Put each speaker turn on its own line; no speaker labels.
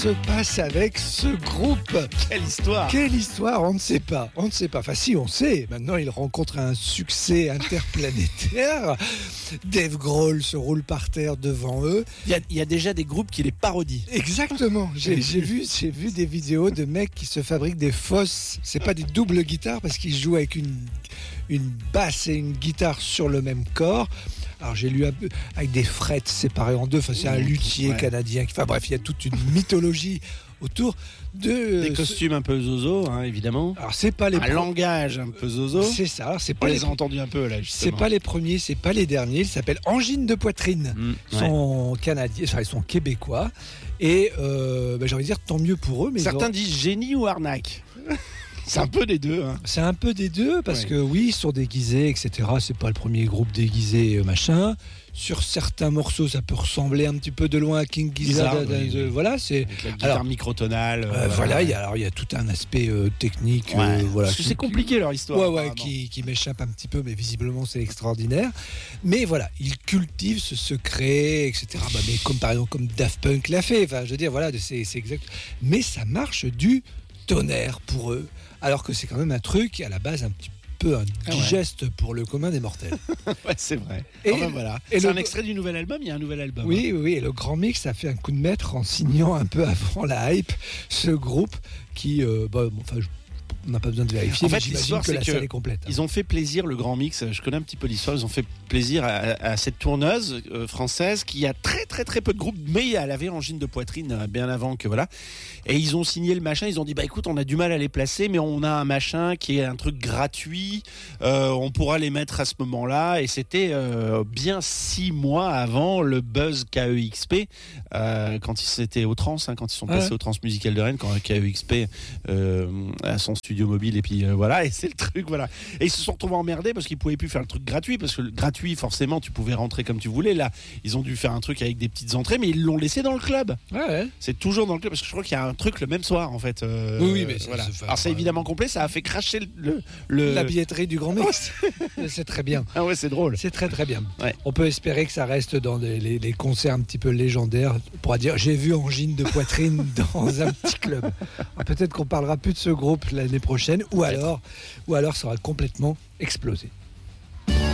se passe avec ce groupe?
Quelle histoire!
Quelle histoire? On ne sait pas. Enfin, si, on sait. Maintenant, il rencontre un succès interplanétaire. Dave Grohl se roule par terre devant eux.
Il y a déjà des groupes qui les parodient.
Exactement. J'ai vu des vidéos de mecs qui se fabriquent des fausses. C'est pas des doubles guitares parce qu'ils jouent avec une basse et une guitare sur le même corps. Alors j'ai lu un peu avec des frettes séparées en deux. Enfin, c'est un luthier canadien. Enfin bref, il y a toute une mythologie autour de
des costumes un peu zozo, hein, évidemment.
Alors c'est pas les
langage un peu zozo.
C'est ça. Alors, c'est
On les a entendus un peu là. Justement.
C'est pas les premiers, c'est pas les derniers. Ils s'appellent Angine de Poitrine. Ils sont canadiens, enfin, ils sont québécois. Et j'ai envie de dire tant mieux pour eux. Mais
certains disent génie ou arnaque. C'est un peu des deux. Hein.
C'est un peu des deux parce que oui, ils sont déguisés, etc. C'est pas le premier groupe déguisé, machin. Sur certains morceaux, ça peut ressembler un petit peu de loin à King Gizzard. Voilà, c'est
avec la guitare microtonale.
Il y a tout un aspect technique.
Parce que c'est compliqué leur histoire.
Qui m'échappe un petit peu, mais visiblement c'est extraordinaire. Mais voilà, ils cultivent ce secret, etc. Mais par exemple comme Daft Punk l'a fait. Enfin, je veux dire, voilà, c'est exact. Mais ça marche du tonnerre pour eux. Alors que c'est quand même un truc à la base un petit peu indigeste pour le commun des mortels.
Ouais, c'est vrai.
Et
voilà. C'est un extrait du nouvel album. Il y a un nouvel album.
Oui. Et le Grand Mix a fait un coup de maître en signant un peu avant la hype ce groupe qui, on n'a pas besoin de vérifier.
En fait,
j'imagine
l'histoire,
que la
c'est
salle est complète.
Ils ont fait plaisir, le Grand Mix. Je connais un petit peu l'histoire. Ils ont fait plaisir à cette tourneuse française qui a très très très peu de groupes, mais elle avait Angine de Poitrine bien avant que voilà. Et ils ont signé le machin. Ils ont dit écoute, on a du mal à les placer, mais on a un machin qui est un truc gratuit. On pourra les mettre à ce moment-là. Et c'était bien 6 mois avant le buzz KEXP, quand ils étaient au Trans, quand ils sont passés au Trans Musical de Rennes, quand KEXP à son studio mobile et puis voilà, et c'est le truc, voilà. Et ils se sont retrouvés emmerdés parce qu'ils pouvaient plus faire le truc gratuit, parce que le gratuit, forcément, tu pouvais rentrer comme tu voulais. Là, ils ont dû faire un truc avec des petites entrées, mais ils l'ont laissé dans le club. C'est toujours dans le club, parce que je crois qu'il y a un truc le même soir, en fait.
Oui, mais
voilà. Alors c'est évidemment complet, ça a fait cracher
la billetterie du Grand Mix. C'est très bien.
Ah ouais, c'est drôle.
C'est très très bien.
Ouais.
On peut espérer que ça reste dans les concerts un petit peu légendaires. On pourra dire j'ai vu Angine de Poitrine dans un petit club. Alors, peut-être qu'on parlera plus de ce groupe l'année prochaine, ou alors ça aura complètement explosé.